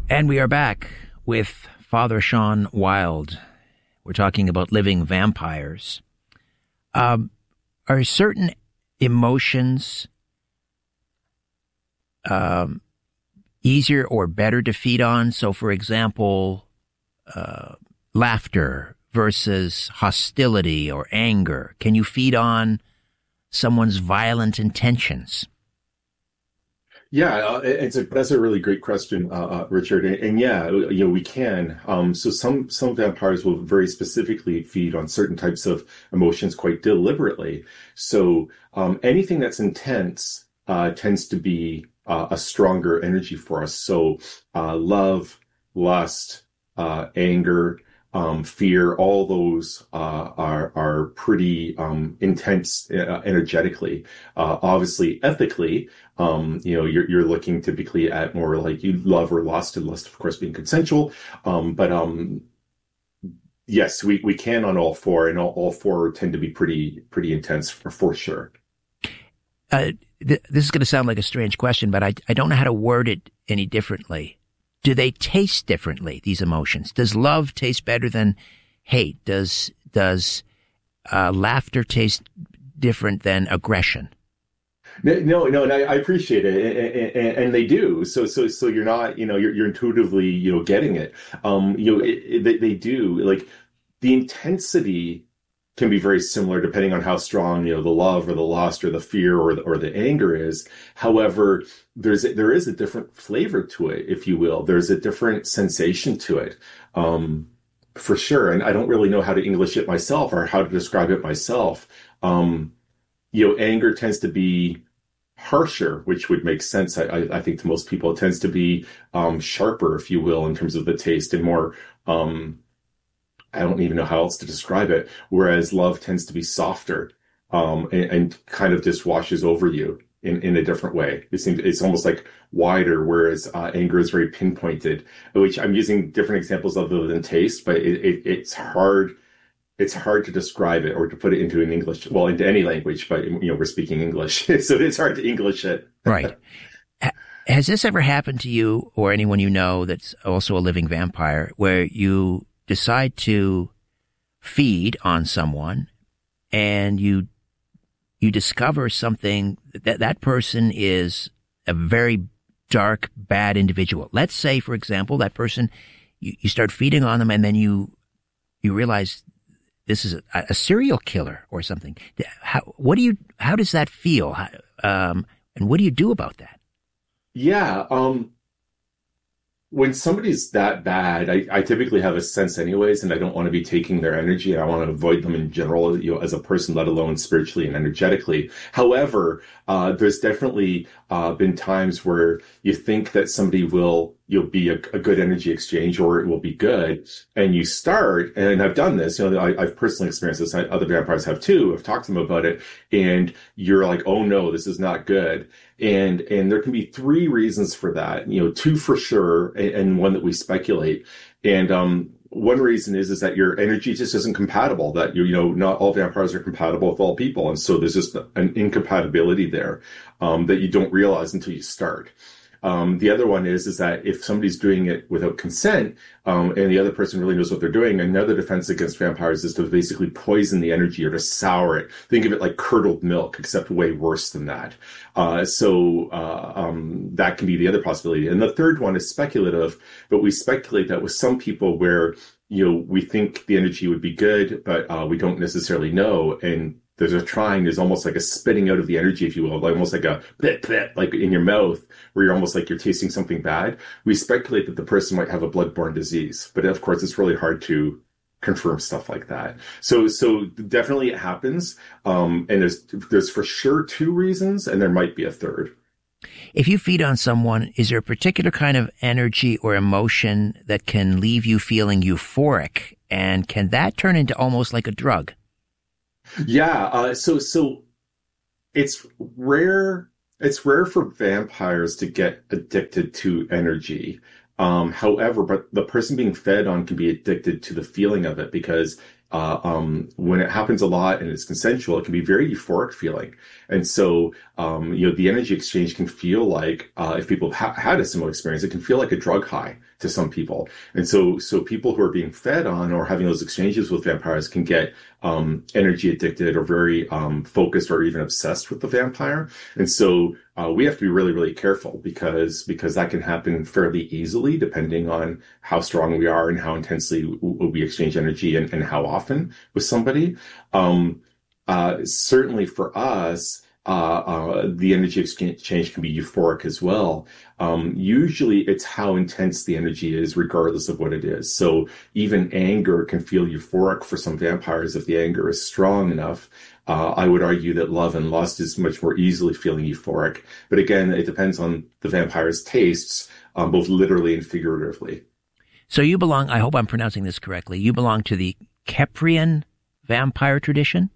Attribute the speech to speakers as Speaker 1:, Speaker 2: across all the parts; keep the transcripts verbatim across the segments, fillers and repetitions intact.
Speaker 1: And we are back with Father Sean Wild. We're talking about living vampires. Um, are certain emotions um, easier or better to feed on? So, for example, uh, laughter versus hostility or anger. Can you feed on someone's violent intentions?
Speaker 2: Yeah, uh, it's a that's a really great question, uh, uh, Richard. And, and yeah, you know, we can. Um, so some some vampires will very specifically feed on certain types of emotions quite deliberately. So um, anything that's intense uh, tends to be uh, a stronger energy for us. So uh, love, lust, uh, anger, um, fear, all those uh, are are pretty um, intense uh, energetically. Uh, obviously, ethically. Um, you know, you're, you're looking typically at more like you love or lust, and lust, of course, being consensual. Um, but, um, yes, we, we can on all four, and all, all four tend to be pretty, pretty intense for, for sure.
Speaker 1: Uh, th- this is going to sound like a strange question, but I, I don't know how to word it any differently. Do they taste differently, these emotions? Does love taste better than hate? Does, does, uh, laughter taste different than aggression?
Speaker 2: No, no, and I, I appreciate it, and, and, and they do. So, so, so you're not, you know, you're, you're intuitively, you know, getting it. Um, you know, it, it, they, they do. Like the intensity can be very similar depending on how strong, you know, the love or the lust or the fear or the, or the anger is. However, there's there is a different flavor to it, if you will. There's a different sensation to it, um, for sure. And I don't really know how to English it myself or how to describe it myself. Um, you know, anger tends to be harsher, which would make sense. I, I think to most people, it tends to be um, sharper, if you will, in terms of the taste and more. Um, I don't even know how else to describe it. Whereas love tends to be softer um, and, and kind of just washes over you in, in a different way. It seems it's almost like wider, whereas uh, anger is very pinpointed. Which I'm using different examples other than taste, but it, it, it's hard. It's hard to describe it or to put it into an English, well, into any language, but, you know, we're speaking English. So it's hard to English it.
Speaker 1: Right. Has this ever happened to you or anyone you know that's also a living vampire where you decide to feed on someone and you, you discover something that that person is a very dark, bad individual? Let's say, for example, that person, you, you start feeding on them and then you, you realize this is a, a serial killer or something. How, what do you, how does that feel? How, um, and what do you do about that?
Speaker 2: Yeah. Um, when somebody's that bad, I, I typically have a sense anyways, and I don't want to be taking their energy. And I want to avoid them in general, you know, as a person, let alone spiritually and energetically. However, uh, there's definitely uh, been times where you think that somebody will, you'll be a, a good energy exchange or it will be good. And you start, and I've done this, you know, I, I've personally experienced this. Other vampires have too. I've talked to them about it. And you're like, oh no, this is not good. And, and there can be three reasons for that, you know, two for sure, and, and one that we speculate. And, um, one reason is, is that your energy just isn't compatible, that you, you know, not all vampires are compatible with all people. And so there's just an incompatibility there, um, that you don't realize until you start. Um, the other one is, is that if somebody's doing it without consent, um, and the other person really knows what they're doing, another defense against vampires is to basically poison the energy or to sour it. Think of it like curdled milk, except way worse than that. Uh, so, uh, um, that can be the other possibility. And the third one is speculative, but we speculate that with some people where, you know, we think the energy would be good, but, uh, we don't necessarily know. And there's a trying, there's almost like a spitting out of the energy, if you will, like almost like a bleh, bleh, like in your mouth, where you're almost like you're tasting something bad. We speculate that the person might have a bloodborne disease, but of course it's really hard to confirm stuff like that. So, so definitely it happens. Um, and there's, there's for sure two reasons, and there might be a third.
Speaker 1: If you feed on someone, is there a particular kind of energy or emotion that can leave you feeling euphoric? And can that turn into almost like a drug?
Speaker 2: Yeah, uh, so so it's rare. It's rare for vampires to get addicted to energy. Um, however, but the person being fed on can be addicted to the feeling of it because uh, um, when it happens a lot and it's consensual, it can be very euphoric feeling. And so, um, you know, the energy exchange can feel like, uh, if people have ha- had a similar experience, it can feel like a drug high to some people. And so, so people who are being fed on or having those exchanges with vampires can get, um, energy addicted or very, um, focused or even obsessed with the vampire. And so, uh, we have to be really, really careful because, because that can happen fairly easily depending on how strong we are and how intensely we exchange energy and, and how often with somebody. Um, uh, certainly for us, uh, uh, the energy exchange can be euphoric as well. Um, usually it's how intense the energy is, regardless of what it is. So even anger can feel euphoric for some vampires if the anger is strong enough. Uh, I would argue that love and lust is much more easily feeling euphoric. But again, it depends on the vampire's tastes, um, both literally and figuratively.
Speaker 1: So you belong, I hope I'm pronouncing this correctly, you belong to the Keprian vampire tradition?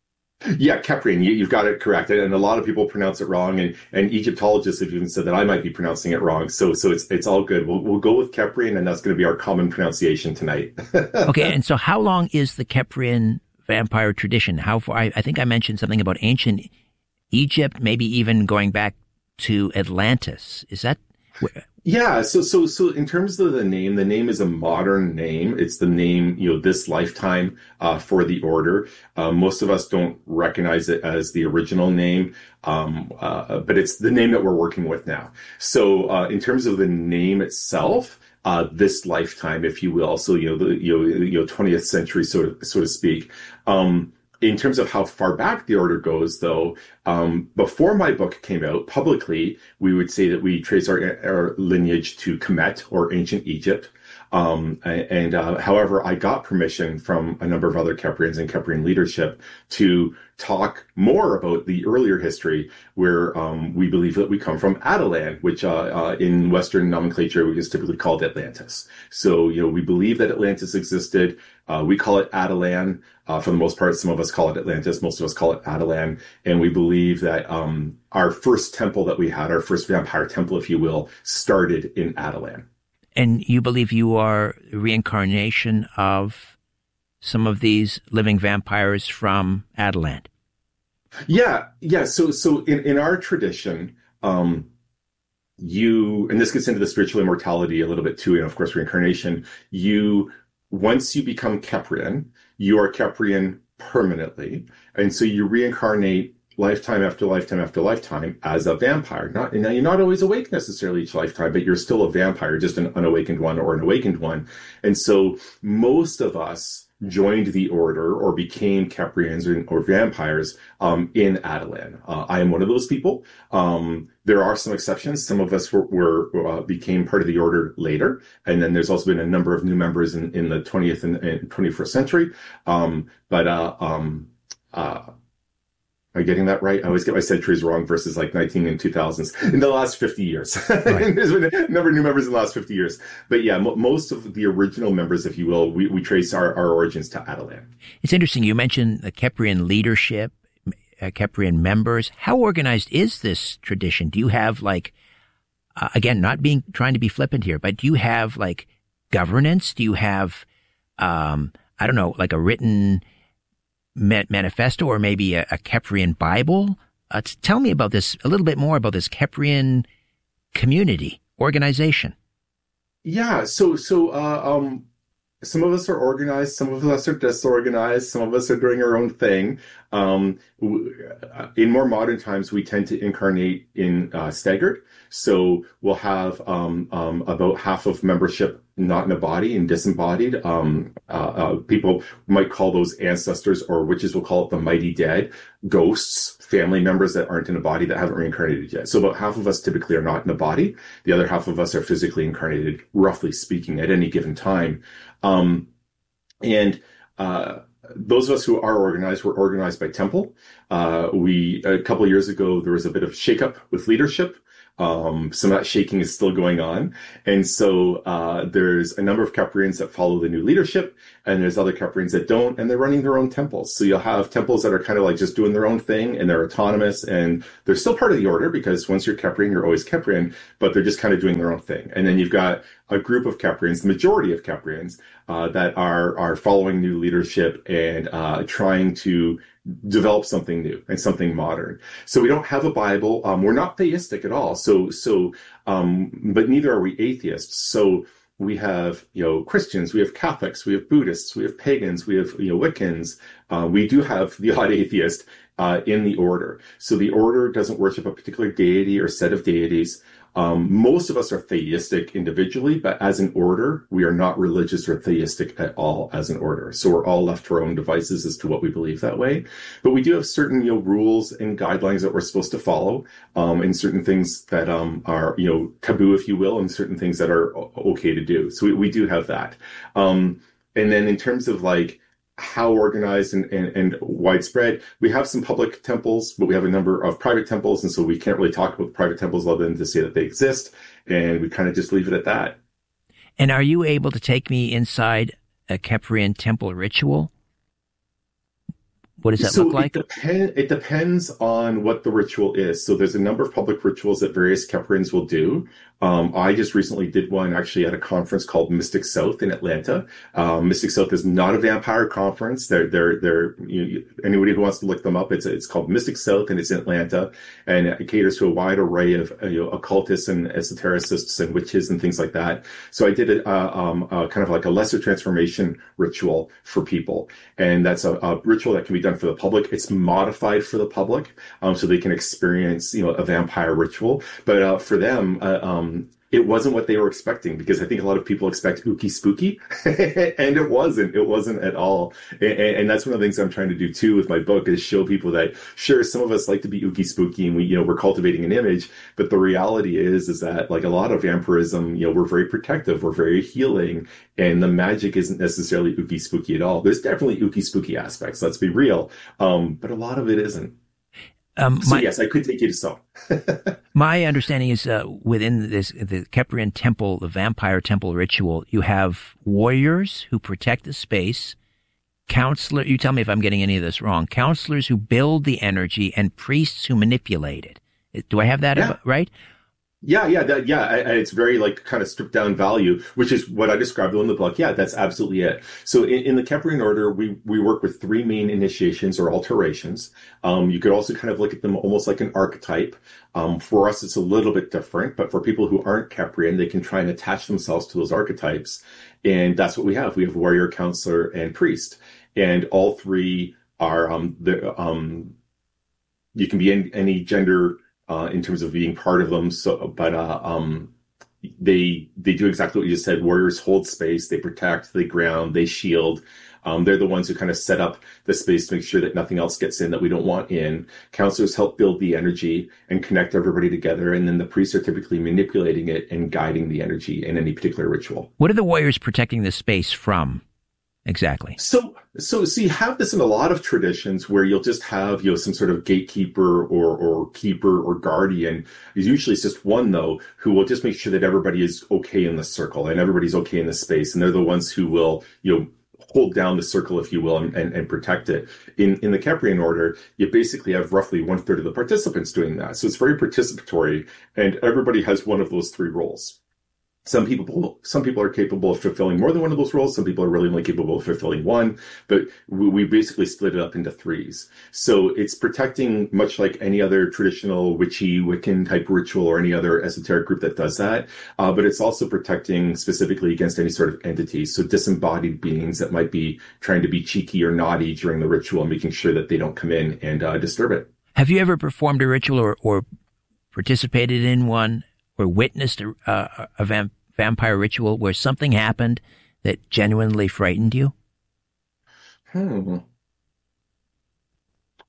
Speaker 2: Yeah, Keprian, you, you've got it correct. And a lot of people pronounce it wrong. And, and Egyptologists have even said that I might be pronouncing it wrong. So so it's it's all good. We'll, we'll go with Keprian, and that's going to be our common pronunciation tonight.
Speaker 1: Okay, and so how long is the Keprian vampire tradition? How far? I, I think I mentioned something about ancient Egypt, maybe even going back to Atlantis. Is that...
Speaker 2: Yeah, so so so in terms of the name, the name is a modern name. It's the name, you know, this lifetime uh, for the order. Uh, most of us don't recognize it as the original name, um, uh, but it's the name that we're working with now. So uh, in terms of the name itself, uh, this lifetime, if you will, so you know, the you know, you know, twentieth century, so to so to speak. Um, In terms of how far back the order goes, though, um, before my book came out publicly, we would say that we trace our, our lineage to Kemet or ancient Egypt. Um, and, uh, however, I got permission from a number of other Keprians and Keprian leadership to talk more about the earlier history where, um, we believe that we come from Atalan, which, uh, uh, in Western nomenclature is typically called Atlantis. So, you know, we believe that Atlantis existed. Uh, we call it Atalan. Uh, for the most part, some of us call it Atlantis. Most of us call it Atalan. And we believe that, um, our first temple that we had, our first vampire temple, if you will, started in Atalan.
Speaker 1: And you believe you are a reincarnation of some of these living vampires from Atalan?
Speaker 2: Yeah, yeah. So, so in, in our tradition, um, you, and this gets into the spiritual immortality a little bit too, and of course reincarnation, you, once you become Keprian, you are Keprian permanently. And so you reincarnate lifetime after lifetime after lifetime as a vampire. Not, now you're not always awake necessarily each lifetime, but you're still a vampire, just an unawakened one or an awakened one. And so most of us joined the order or became Keprians or, or vampires um, in Atalan. Uh, I am one of those people. Um, there are some exceptions. Some of us were, were uh, became part of the order later, and then there's also been a number of new members in, in the twentieth and, and twenty-first century. Um, but uh, um, uh, am I getting that right? I always get my centuries wrong versus like nineteen and two thousands in the last fifty years. Right. There's been a number of new members in the last fifty years. But yeah, m- most of the original members, if you will, we, we trace our, our origins to Atalan.
Speaker 1: It's interesting. You mentioned the Keprian leadership, uh, Keprian members. How organized is this tradition? Do you have like, uh, again, not being, trying to be flippant here, but do you have like governance? Do you have, um, I don't know, like a written manifesto or maybe a, a Keprian Bible? Uh, tell me about this, a little bit more about this Keprian community organization.
Speaker 2: Yeah. So, so, uh, um, some of us are organized, some of us are disorganized, some of us are doing our own thing. Um, in more modern times, we tend to incarnate in uh, staggered. So we'll have um, um, about half of membership not in a body and disembodied. Um, uh, uh, people might call those ancestors, or witches will call it the mighty dead, ghosts, family members that aren't in a body that haven't reincarnated yet. So about half of us typically are not in a body. The other half of us are physically incarnated, roughly speaking, at any given time. Um, and, uh, those of us who are organized, were organized by temple. Uh, we, a couple of years ago, there was a bit of shakeup with leadership. Um, some of that shaking is still going on. And so uh, there's a number of Keprians that follow the new leadership, and there's other Keprians that don't, and they're running their own temples. So you'll have temples that are kind of like just doing their own thing, and they're autonomous, and they're still part of the order, because once you're Keprian, you're always Keprian, but they're just kind of doing their own thing. And then you've got a group of Keprians, the majority of Keprians, uh, that are are following new leadership and uh, trying to develop something new and something modern. So we don't have a Bible. Um, we're not theistic at all. So, so, um, but neither are we atheists. So we have, you know, Christians, we have Catholics, we have Buddhists, we have pagans, we have, you know, Wiccans. Uh, we do have the odd atheist, uh, in the order. So the order doesn't worship a particular deity or set of deities. Um, most of us are theistic individually, but as an order, we are not religious or theistic at all as an order. So we're all left to our own devices as to what we believe that way. But we do have certain, you know, rules and guidelines that we're supposed to follow, um, and certain things that, um, are, you know, taboo, if you will, and certain things that are okay to do. So we, we do have that. Um, and then in terms of like, how organized and, and, and widespread. We have some public temples, but we have a number of private temples. And so we can't really talk about private temples other than to say that they exist. And we kind of just leave it at that.
Speaker 1: And are you able to take me inside a Keprian temple ritual? What does that
Speaker 2: so
Speaker 1: look like?
Speaker 2: It, depend, it depends on what the ritual is. So there's a number of public rituals that various Keprians will do. Um, I just recently did one actually at a conference called Mystic South in Atlanta. Um, Mystic South is not a vampire conference. They're, they're, they're, you know, anybody who wants to look them up, it's, it's called Mystic South, and it's in Atlanta, and it caters to a wide array of, you know, occultists and esotericists and witches and things like that. So I did a, uh, um, uh, kind of like a lesser transformation ritual for people. And that's a, a ritual that can be done for the public. It's modified for the public, um, so they can experience, you know, a vampire ritual. But, uh, for them, uh, um, it wasn't what they were expecting, because I think a lot of people expect ooky spooky, and it wasn't. It wasn't at all. And, and that's one of the things I'm trying to do too with my book, is show people that, sure, some of us like to be ooky spooky, and we, you know, we're cultivating an image, but the reality is, is that like a lot of vampirism, you know, we're very protective, we're very healing, and the magic isn't necessarily ooky spooky at all. There's definitely ooky spooky aspects, let's be real, um, but a lot of it isn't. Um, so my, yes, I could take you to some.
Speaker 1: My understanding is uh, within this the Keprian temple, the vampire temple ritual, you have warriors who protect the space, counselor. You tell me if I'm getting any of this wrong. Counselors who build the energy, and priests who manipulate it. Do I have that
Speaker 2: yeah.
Speaker 1: right?
Speaker 2: Yeah, yeah, that, yeah. I, I, it's very like kind of stripped down value, which is what I described in the book. Yeah, that's absolutely it. So in, in the Keprian order, we we work with three main initiations or alterations. Um, you could also kind of look at them almost like an archetype. Um, for us, it's a little bit different, but for people who aren't Keprian, they can try and attach themselves to those archetypes, and that's what we have. We have warrior, counselor, and priest, and all three are um the um you can be in any gender. Uh, in terms of being part of them. So, but, uh, um, they, they do exactly what you just said. Warriors hold space, they protect, they ground, they shield. Um, they're the ones who kind of set up the space to make sure that nothing else gets in that we don't want in. Counselors help build the energy and connect everybody together. And then the priests are typically manipulating it and guiding the energy in any particular ritual.
Speaker 1: What are the warriors protecting the space from? Exactly.
Speaker 2: So, so, so you have this in a lot of traditions where you'll just have, you know, some sort of gatekeeper or, or keeper or guardian. Usually it's just one, though, who will just make sure that everybody is okay in the circle and everybody's okay in the space. And they're the ones who will, you know, hold down the circle, if you will, and, and, and protect it. In, in the Keprian order, you basically have roughly one third of the participants doing that. So it's very participatory, and everybody has one of those three roles. Some people, some people are capable of fulfilling more than one of those roles. Some people are really only capable of fulfilling one, but we, we basically split it up into threes. So it's protecting, much like any other traditional witchy, Wiccan type ritual or any other esoteric group that does that. Uh, but it's also protecting specifically against any sort of entities. So disembodied beings that might be trying to be cheeky or naughty during the ritual, making sure that they don't come in and uh, disturb it.
Speaker 1: Have you ever performed a ritual or, or participated in one or witnessed a, uh, a vamp- vampire ritual where something happened that genuinely frightened you?
Speaker 2: Hmm.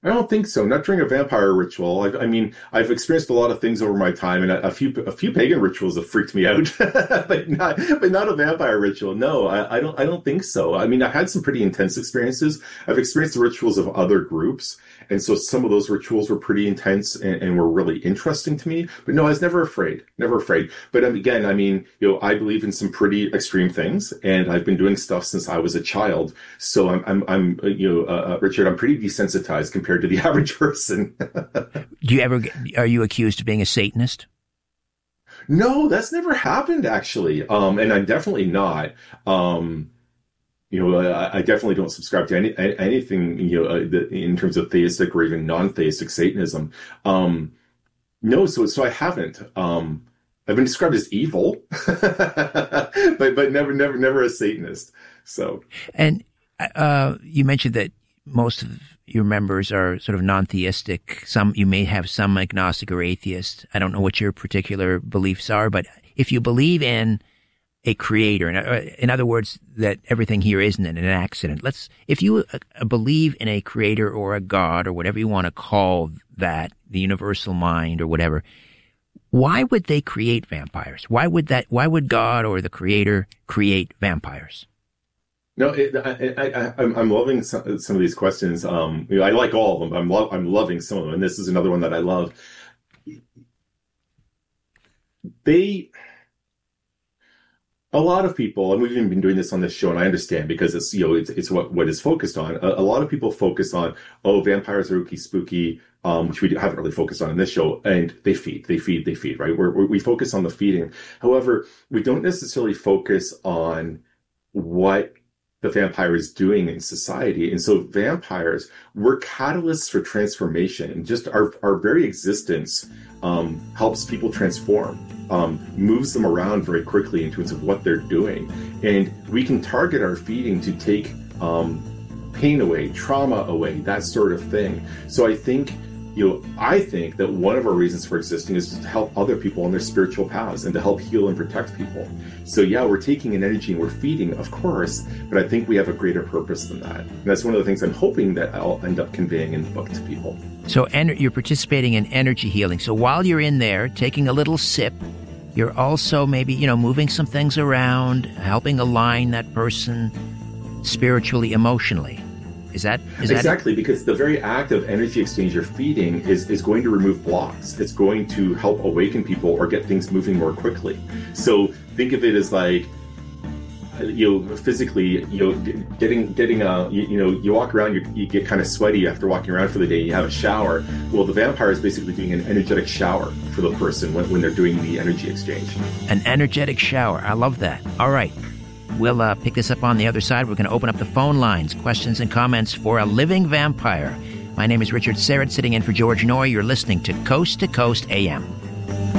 Speaker 2: I don't think so. Not during a vampire ritual. I, I mean, I've experienced a lot of things over my time, and a, a few a few pagan rituals have freaked me out, but not but not a vampire ritual. No, I, I don't I don't think so. I mean, I've had some pretty intense experiences. I've experienced the rituals of other groups, and so some of those rituals were pretty intense and, and were really interesting to me. But no, I was never afraid, never afraid. But um, again, I mean, you know, I believe in some pretty extreme things, and I've been doing stuff since I was a child. So I'm I'm, I'm you know, uh, Richard, I'm pretty desensitized compared to the average person.
Speaker 1: Do you ever get, are you accused of being a Satanist?
Speaker 2: No, that's never happened actually. Um, and I'm definitely not. Um, you know, I, I definitely don't subscribe to any, anything, you know, uh, the, in terms of theistic or even non-theistic Satanism. Um, no, so, so I haven't. Um, I've been described as evil, but, but never, never, never a Satanist. So,
Speaker 1: and, uh, you mentioned that most of your members are sort of non-theistic. Some, you may have some agnostic or atheist. I don't know what your particular beliefs are, but if you believe in a creator, in, in other words, that everything here isn't an accident. Let's, if you uh, believe in a creator or a God or whatever you want to call that, the universal mind or whatever, why would they create vampires? Why would that, why would God or the creator create vampires?
Speaker 2: No, it, I, I, I'm, I'm loving some, some of these questions. Um, you know, I like all of them, but I'm, lo- I'm loving some of them. And this is another one that I love. They, a lot of people, and we've even been doing this on this show, and I understand because it's, you know, it's, it's what, what is focused on. A, a lot of people focus on, oh, vampires are ooky spooky, um, which we haven't really focused on in this show, and they feed, they feed, they feed, right? We're, we focus on the feeding. However, we don't necessarily focus on what the vampire is doing in society. And so vampires were catalysts for transformation, and just our, our very existence um, helps people transform, um, moves them around very quickly in terms of what they're doing. And we can target our feeding to take um, pain away, trauma away, that sort of thing. So I think You know, I think that one of our reasons for existing is to help other people on their spiritual paths and to help heal and protect people. So yeah, we're taking an energy and we're feeding, of course, but I think we have a greater purpose than that. And that's one of the things I'm hoping that I'll end up conveying in the book to people.
Speaker 1: So en- you're participating in energy healing. So while you're in there taking a little sip, you're also maybe, you know, moving some things around, helping align that person spiritually, emotionally. Is that is
Speaker 2: exactly
Speaker 1: that
Speaker 2: because the very act of energy exchange you're feeding is is going to remove blocks. It's going to help awaken people or get things moving more quickly. So think of it as like, you know, physically, you know, getting getting a you, you know, you walk around, you, you get kind of sweaty after walking around for the day. You have a shower. Well, the vampire is basically doing an energetic shower for the person when when they're doing the energy exchange.
Speaker 1: An energetic shower. I love that. All right. We'll uh, pick this up on the other side. We're going to open up the phone lines, questions and comments for a living vampire. My name is Richard Syrett, sitting in for George Noory. You're listening to Coast to Coast A M.